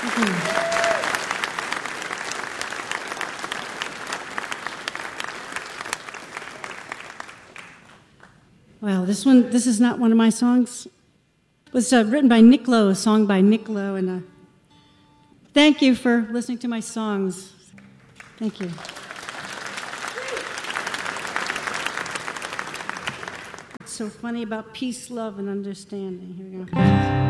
Well, this is not one of my songs. It was written by Nick Lowe, a song by Nick Lowe, and thank you for listening to my songs. Thank you. What's so funny about peace, love, and understanding? Here we go.